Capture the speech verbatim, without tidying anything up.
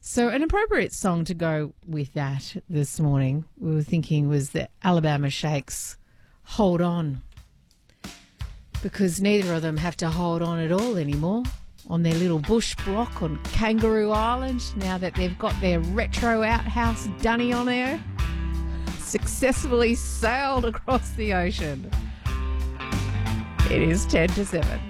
So an appropriate song to go with that this morning, we were thinking, was the Alabama Shakes, Hold On. Because neither of them have to hold on at all anymore on their little bush block on Kangaroo Island, now that they've got their retro outhouse dunny on there, successfully sailed across the ocean. It is ten to seven.